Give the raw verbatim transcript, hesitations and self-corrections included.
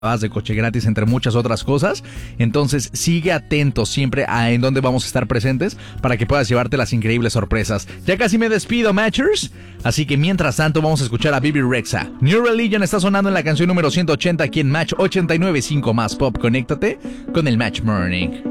de coche gratis, entre muchas otras cosas. Entonces sigue atento siempre a en dónde vamos a estar presentes para que puedas llevarte las increíbles sorpresas. Ya casi me despido, Matchers, así que mientras tanto vamos a escuchar a Bebe Rexha. New Religion está sonando en la canción número ciento ochenta aquí en Match ochenta y nueve punto cinco más Pop. Conéctate con el Match Morning.